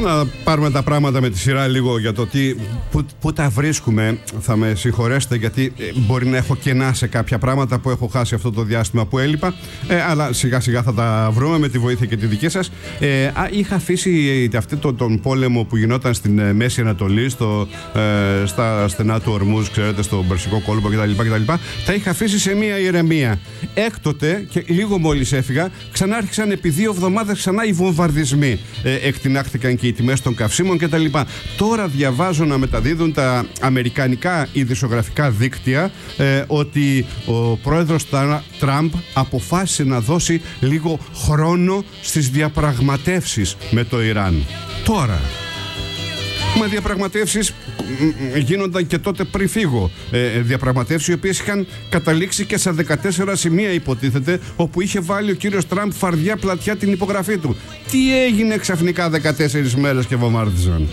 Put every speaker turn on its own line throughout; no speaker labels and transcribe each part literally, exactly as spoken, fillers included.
Να πάρουμε τα πράγματα με τη σειρά λίγο για το τι, που, που τα βρίσκουμε. Θα με συγχωρέσετε γιατί ε, μπορεί να έχω κενά σε κάποια πράγματα που έχω χάσει αυτό το διάστημα που έλειπα, ε, αλλά σιγά σιγά θα τα βρούμε με τη βοήθεια και τη δική σας. Ε, α, είχα αφήσει αυτή το, τον πόλεμο που γινόταν στην ε, Μέση Ανατολή, στο, ε, στα στενά του Ορμούζ, ξέρετε, στο Περσικό κόλπο κτλ, κτλ. Τα είχα αφήσει σε μία ηρεμία. Έκτοτε, και λίγο μόλις έφυγα, ξανά άρχισαν επί δύο εβδομάδες ξανά οι βομβαρδισμοί. Ε, εκτινάχθηκαν και οι τιμές των καυσίμων κτλ. Τώρα διαβάζω να μεταδίδουν τα αμερικανικά ειδησιογραφικά δίκτυα ε, ότι ο πρόεδρος Τραμπ αποφάσισε να δώσει λίγο χρόνο στις διαπραγματεύσεις με το Ιράν. Τώρα. Μα διαπραγματεύσεις γίνονταν και τότε πριν φύγω. Ε, διαπραγματεύσεις οι οποίες είχαν καταλήξει και σε δεκατέσσερα σημεία, υποτίθεται, όπου είχε βάλει ο κύριος Τραμπ φαρδιά πλατιά την υπογραφή του. Τι έγινε ξαφνικά δεκατέσσερις μέρες και βομβάρδιζαν?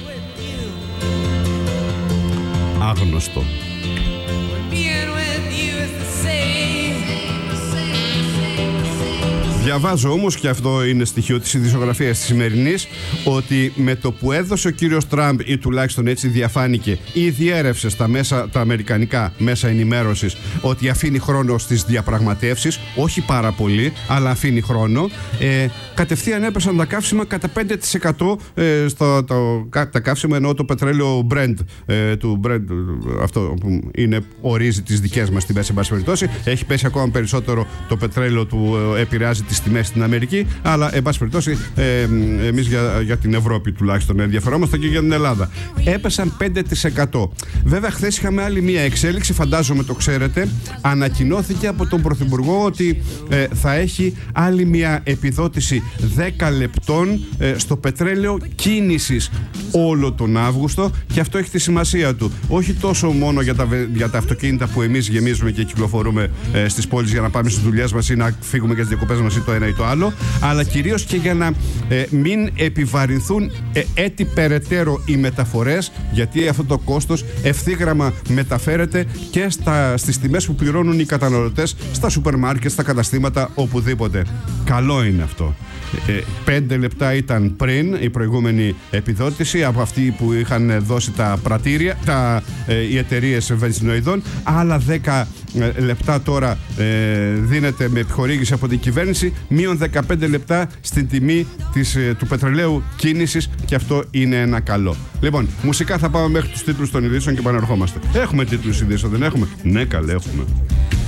Άγνωστο. Διαβάζω όμως, και αυτό είναι στοιχείο της ειδησιογραφίας της σημερινής, ότι με το που έδωσε ο κύριος Τραμπ, ή τουλάχιστον έτσι διαφάνηκε, ή διέρευσε στα, μέσα, τα αμερικανικά μέσα ενημέρωσης, ότι αφήνει χρόνο στις διαπραγματεύσεις, όχι πάρα πολύ, αλλά αφήνει χρόνο, ε, κατευθείαν έπεσαν τα καύσιμα κατά πέντε τοις εκατό, ε, στο, το, τα καύσιμα, εννοώ το πετρέλαιο Brent, ε, του Brent, αυτό που είναι, ορίζει τις δικές μας τιμές, εν πάση περιπτώσει. Έχει πέσει ακόμα περισσότερο το πετρέλαιο του, ε, επηρεάζει τις τιμές στην Αμερική, αλλά εν πάση περιπτώσει ε, εμείς για, για την Ευρώπη τουλάχιστον ενδιαφερόμαστε, και για την Ελλάδα. Έπεσαν πέντε τοις εκατό. Βέβαια, χθες είχαμε άλλη μία εξέλιξη, φαντάζομαι το ξέρετε. Ανακοινώθηκε από τον Πρωθυπουργό ότι ε, θα έχει άλλη μία επιδότηση δέκα λεπτών ε, στο πετρέλαιο κίνησης όλο τον Αύγουστο, και αυτό έχει τη σημασία του. Όχι τόσο μόνο για τα, για τα αυτοκίνητα που εμείς γεμίζουμε και κυκλοφορούμε ε, στις πόλεις για να πάμε στις δουλειές μας ή να φύγουμε για τις διακοπές μας ή το ένα ή το άλλο, αλλά κυρίως και για να ε, μην επιβαρυνθούν ε, έτσι περαιτέρω οι μεταφορές, γιατί αυτό το κόστος ευθύγραμμα μεταφέρεται και στα, στις τιμές που πληρώνουν οι καταναλωτές στα σούπερ μάρκετ, στα καταστήματα, οπουδήποτε. Καλό είναι αυτό. Ε, πέντε λεπτά ήταν πριν η προηγούμενη επιδότηση από αυτή που είχαν δώσει τα πρατήρια, τα, ε, οι εταιρείες βενζινοειδών. Άλλα δέκα ε, λεπτά τώρα ε, δίνεται με επιχορήγηση από την κυβέρνηση, μείον δεκαπέντε λεπτά στην τιμή της, ε, του πετρελαίου κίνησης, και αυτό είναι ένα καλό. Λοιπόν, μουσικά θα πάμε μέχρι τους τίτλους των ειδήσεων και επανερχόμαστε. Έχουμε τίτλους ειδήσεων, δεν έχουμε? Ναι, καλέ, έχουμε.